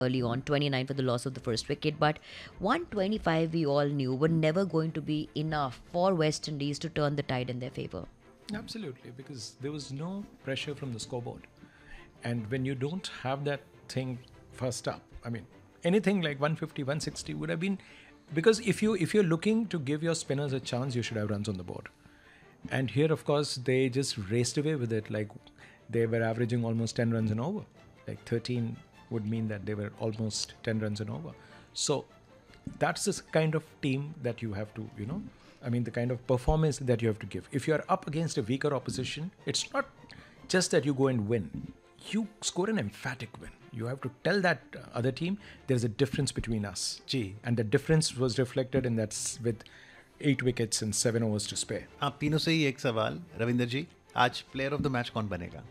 early on, 29 for the loss of the first wicket, but 125 we all knew were never going to be enough for West Indies to turn the tide in their favour. Absolutely, because there was no pressure from the scoreboard. And when you don't have that thing first up, I mean, anything like 150, 160 would have been, because if you're looking to give your spinners a chance, you should have runs on the board. And here, of course, they just raced away with it. Like they were averaging almost 10 runs and over. Like 13 would mean that they were almost 10 runs and over. So that's the kind of team that you have to, the kind of performance that you have to give. If you are up against a weaker opposition, it's not just that you go and win. You score an emphatic win. You have to tell that other team there's a difference between us. Gee, and the difference was reflected in that with 8 wickets and 7 overs to spare. आप तीनों से ही एक सवाल, रविंदर जी, आज player of the match कौन बनेगा?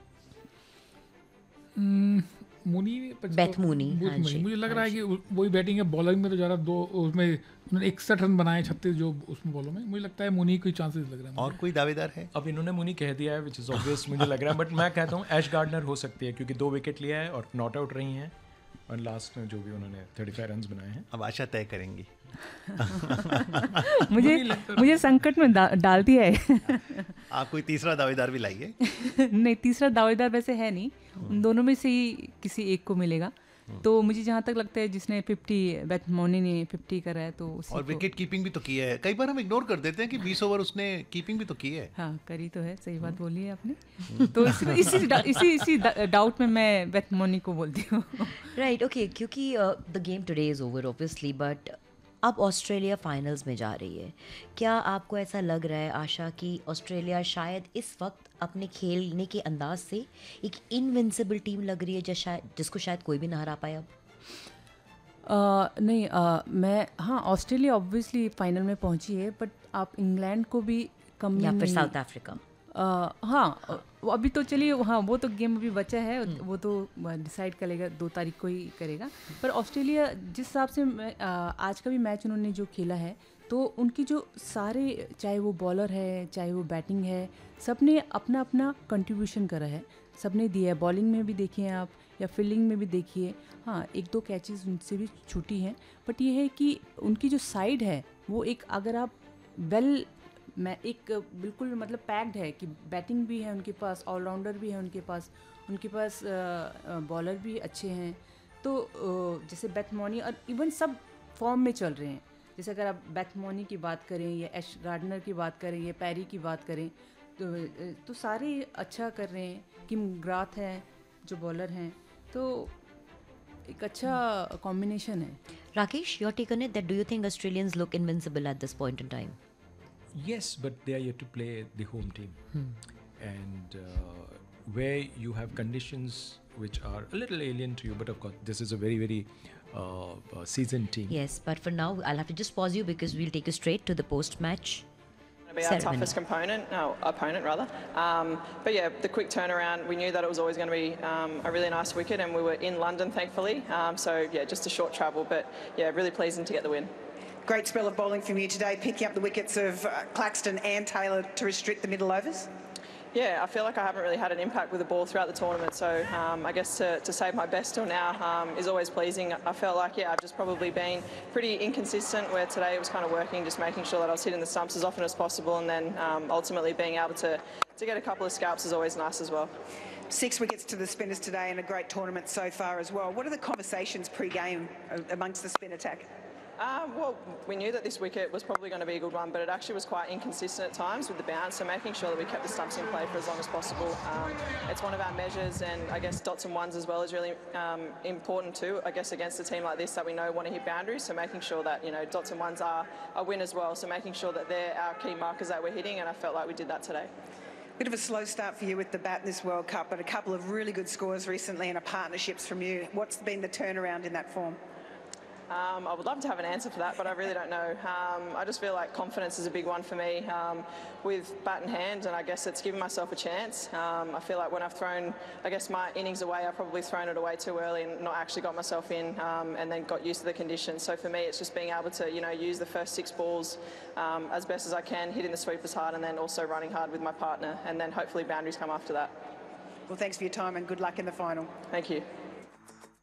मुनी, Beth Mooney, हाँ जी, मुझे लग रहा है कि वही बैटिंग है, बॉलिंग में तो ज़्यादा दो उसमें उन्होंने 61 रन बनाए 36 जो उसमें बॉलों में, मुझे लगता है मुनी कोई चांसेस लग रहा है। और कोई दावेदार है? अब इन्होंने मुनी कह दिया है, विच इज़ ऑब्वियस मुझे लग रहा है, बट मैं कहता हूँ ऐश गार्डनर हो सकती है क्योंकि 2 विकेट लिया है और नॉट आउट रही हैं और लास्ट में जो भी उन्होंने 35 रन बनाए हैं। अब आशा तय करेंगी। मुझे संकट में डालती है। आप कोई तीसरा दावेदार भी लाइए। नहीं, तीसरा दावेदार वैसे है नहीं, उन दोनों में से ही किसी एक को मिलेगा। तो मुझे जहाँ तक लगता है जिसने 50 बेथ मूनी ने 50 करा है तो उसी और विकेट कीपिंग भी तो की है। कई बार हम इग्नोर कर देते हैं कि 20 ओवर उसने कीपिंग भी तो की है। हाँ, करी तो है, सही बात बोली है आपने। तो इसी डाउट में मैं बेथ मूनी को बोलती हूँ। राइट, ओके, क्योंकि the game today is over obviously, but अब ऑस्ट्रेलिया फाइनल्स में जा रही है। क्या आपको ऐसा लग रहा है आशा कि ऑस्ट्रेलिया शायद इस वक्त अपने खेलने के अंदाज से एक इनविंसिबल टीम लग रही है जिसको शायद कोई भी ना हरा पाए अब? नहीं, मैं ऑस्ट्रेलिया ऑब्वियसली फाइनल में पहुंची है, बट आप इंग्लैंड को भी कम या फिर साउथ अफ्रीका? वो अभी तो चलिए, वो तो गेम अभी बचा है, वो तो डिसाइड करेगा 2 तारीख को ही करेगा। पर ऑस्ट्रेलिया जिस हिसाब से आज का भी मैच उन्होंने जो खेला है, तो उनकी जो सारे, चाहे वो बॉलर है चाहे वो बैटिंग है, सब ने अपना अपना कंट्रीब्यूशन करा है, सब ने दिया है। बॉलिंग में भी देखिए आप या फील्डिंग में भी देखिए, 1-2 कैचेस उनसे भी छूटी हैं, बट ये है कि उनकी जो साइड है वो एक, अगर आप बिल्कुल मतलब पैक्ड है कि बैटिंग भी है उनके पास, ऑलराउंडर भी है उनके पास बॉलर भी अच्छे हैं। तो जैसे बेथ मूनी और इवन सब फॉर्म में चल रहे हैं। जैसे अगर आप बेथ मूनी की बात करें या ऐश गार्डनर की बात करें या पैरी की बात करें, तो सारे अच्छा कर रहे हैं। किम ग्राथ है जो बॉलर हैं, तो एक अच्छा कॉम्बिनेशन है। Rakesh, your take on it, that do you think Australians look invincible at this point in time? Yes, but they are yet to play the home team. And where you have conditions which are a little alien to you, but of course this is a very, very seasoned team. Yes, but for now I'll have to just pause you because we'll take you straight to the post-match Be our toughest opponent rather. But yeah, the quick turnaround, we knew that it was always going to be a really nice wicket, and we were in London thankfully. So yeah, just a short travel, but yeah, really pleasing to get the win. Great spell of bowling from you today, picking up the wickets of Claxton and Taylor to restrict the middle overs. Yeah, I feel like I haven't really had an impact with the ball throughout the tournament, so I guess to save my best till now is always pleasing. I felt like, I've just probably been pretty inconsistent, where today it was kind of working, just making sure that I was hitting the stumps as often as possible, and then ultimately being able to get a couple of scalps is always nice as well. 6 wickets to the spinners today and a great tournament so far as well. What are the conversations pre-game amongst the spin attack? Well, we knew that this wicket was probably going to be a good one, but it actually was quite inconsistent at times with the bounce, so making sure that we kept the stumps in play for as long as possible. It's one of our measures, and I guess dots and ones as well is really important too, I guess, against a team like this that we know want to hit boundaries, so making sure that, dots and ones are a win as well, so making sure that they're our key markers that we're hitting, and I felt like we did that today. Bit of a slow start for you with the bat in this World Cup, but a couple of really good scores recently and a partnerships from you. What's been the turnaround in that form? I would love to have an answer for that, but I really don't know. I just feel like confidence is a big one for me with bat in hand, and I guess it's given myself a chance. I feel like when I've thrown, I guess, my innings away, I've probably thrown it away too early and not actually got myself in, and then got used to the conditions. So for me, it's just being able to, use the first 6 balls as best as I can, hitting the sweepers hard, and then also running hard with my partner, and then hopefully boundaries come after that. Well, thanks for your time and good luck in the final. Thank you.